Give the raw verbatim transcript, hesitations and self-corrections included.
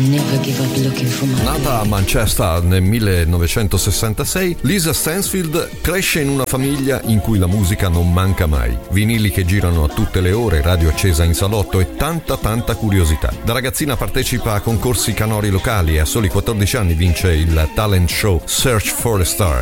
Nata a Manchester nel millenovecentosessantasei, Lisa Stansfield cresce in una famiglia in cui la musica non manca mai. Vinili che girano a tutte le ore, radio accesa in salotto e tanta tanta curiosità. Da ragazzina partecipa a concorsi canori locali e a soli quattordici anni vince il talent show Search for a Star.